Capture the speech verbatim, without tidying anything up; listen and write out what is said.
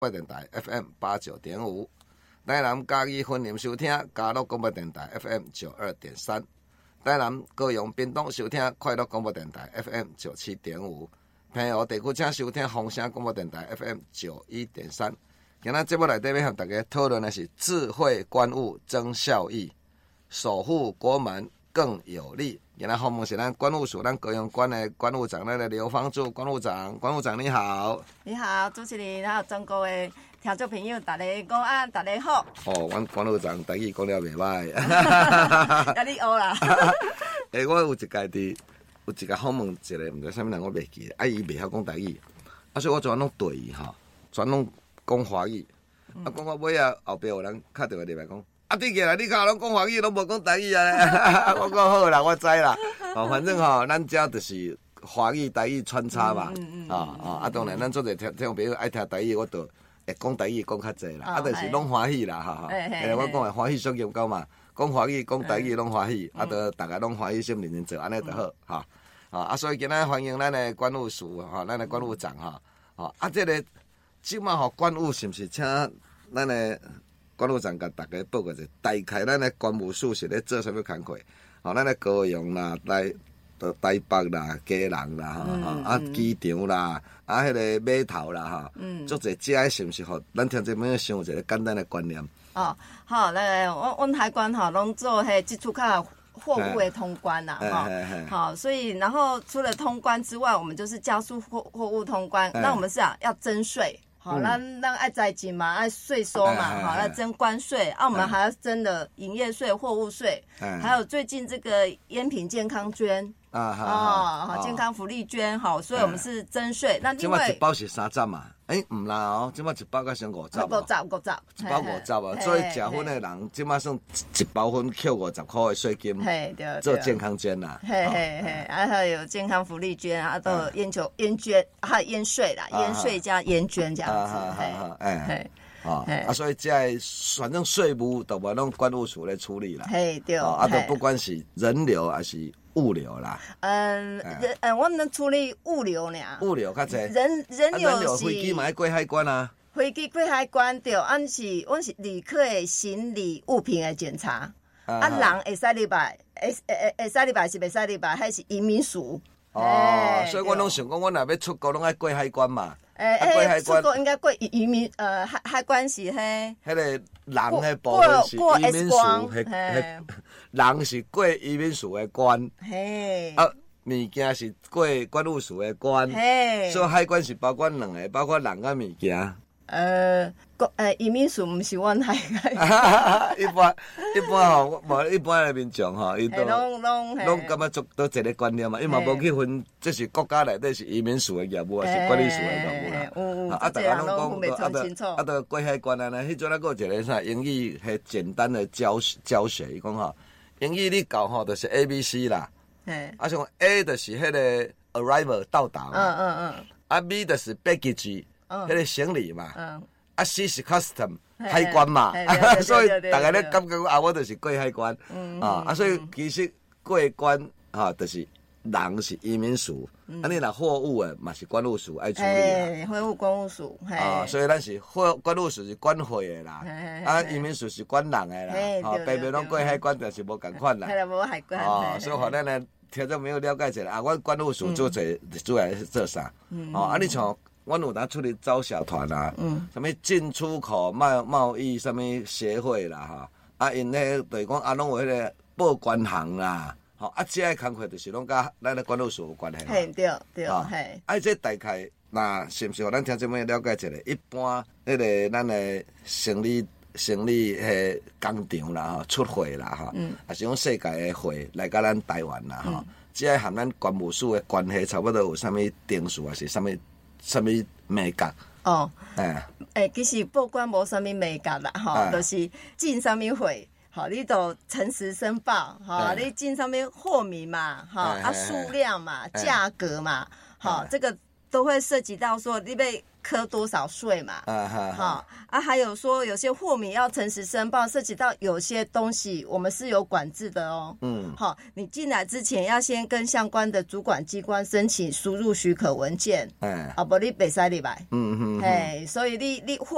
播电台 F M 八九点五，台南嘉义分林收听嘉乐广播电台 F M 九二点三，台南高雄屏东收听快乐广播电台 F M 九七点五，平湖地区请收听风声广播电台 F M 九一点三。今仔节目内底要和大家讨论的是智慧官务增效益，守护国门更有力。今仔访问是咱关务署咱高雄关的关务长，咱的刘芳柱关务长。关务长你好。 你好，主持人，还有全国的听众朋友，大家午安，大家好。 哦，阮关务长台语讲了袂歹。 甲你学啦。 诶，我有一家伫，有一个访问一个，毋知啥物人我袂记，啊伊袂晓讲台语，啊所以我全拢对伊吼，全拢讲华语。嗯、啊，讲到尾啊，后壁有人敲电话入来讲。啊，你过来，你看拢讲华语，拢无讲台语啊！我讲好啦，我知啦。哦，反正吼、哦，咱遮就是华语、台语穿插嘛。嗯嗯。啊、嗯、啊，啊，当然，咱做者听听朋友爱听台语，我就会讲台语讲较济啦。哦、啊，就是拢欢喜啦，哈哈。诶，我讲诶，欢喜相兼够嘛，讲华语、讲台语拢欢喜，啊，就大家拢欢喜，心认真做，安尼就好，哈、嗯。啊，所以今仔欢迎咱诶关务署哈，咱诶关务长哈。啊，啊，这个即马吼关务是毋是请咱诶？关务长甲大家报告者，大概咱的关务署是咧做啥物工课？吼，咱的高雄啦、台、台北啦、基隆啦，吼、嗯，啊机场啦，啊迄个码头啦，吼，嗯，足侪遮是毋是？吼，咱听这边想有一个简单的观念。 哦，好，那个阮阮海关吼，拢做迄接触卡货物的通关啦，哈，好，所以然后除了通关之外，我们就是加速货货物通关，那我们是啊要征税。好，咱咱爱财金嘛，爱税收嘛，好，要征关税，啊，我们还要征的营业税、货物税，还有最近这个烟品健康捐啊，好，健康福利捐，好，所以我们是征税。那另外， 一包是三十嘛？诶，唔啦哦，即马一包才算五十。 五十，五十， 一包五十啊，所以食薰的人即马算一包薰扣五十块的税金，做健康捐啦。 嘿嘿嘿，啊还有健康福利捐啊，都有烟酒烟捐，还有烟税啦，烟税加烟捐这样子。 哎嘿。啊，啊，所以这反正税务都无拢关务署来处理啦。 嘿，对。 啊，都不管是人流还是物流啦。 嗯，人，嗯，我们处理物流呢。 物流较济。 人人流是。 飞机嘛要过海关啊。 飞机过海关对，俺是阮是旅客的行李物品的检查。啊，人会使入来，会会会使入来是袂使入来，还是移民署。 哦，所以我拢想讲，我若要出国，拢爱过海关嘛。 诶诶，出国应该过移民呃海海关是迄。 迄个人迄部分是移民署，迄迄人是过移民署的关。嘿。啊，物件是过关务署的关。嘿。所以海关是包括两个，包括人甲物件。 呃，国诶移民署毋是阮海关。 一般一般吼，无一般的民众吼，伊都拢拢拢感觉足都一个观念嘛，伊嘛无去分，这是国家内底是移民署的业务，还是管理署的业务啦。啊，大家拢讲，啊，都啊，都过海关啊，呢，迄阵啊，个一个啥英语，迄简单的教教学，伊讲吼，英语你教吼，就是 A B C 啦。啊，像 A 就是迄个 arrival 到达嘛。嗯嗯嗯。啊 B 就是 baggage。迄个行李嘛，嗯、啊 C 是 custom 海关嘛，啊、所以大家咧感觉啊，我就是过海关，嗯、啊啊，所以其实过关啊，就是人是移民署，啊你若货物诶嘛是关务署爱处理啊，货物关务署， 啊，所以咱是货关务署是管货诶啦，啊移民署是管人诶啦，啊，白白拢过海关但是无共款啦， 系啦，无海关， 啊，所以互咱咧听众朋友了解一下啊，我关务署做者主要是做啥？哦，啊你像。阮有当出去招小团啊，嗯，什么进出口贸贸易什么协会啦，哈，啊，因咧就是讲啊，拢有迄个报关行啦，吼，啊，这个工课就是拢甲咱咧关务署有关系。 嘿，对对，嘿。 啊，这大概那是毋是？互咱听这么了解一下？一般迄个咱的行李行李迄工厂啦，吼，出货啦，哈，嗯，啊是讲世界的货来甲咱台湾啦，哈，这个和咱关务署的关系差不多有啥物定数还是啥物？什么美感？哦， 哎，诶，其实报关无什么美感啦，吼，就是进什么货，好，你都诚实申报，好，你进上面货名嘛，好，啊，数量嘛，价格嘛，好，这个都会涉及到说你被科多少税嘛，啊哈，好啊，还有说有些货品要诚实申报，涉及到有些东西我们是有管制的哦，嗯，好，你进来之前要先跟相关的主管机关申请输入许可文件，哎，啊，不你袂使入来，嗯嗯，哎，所以你你货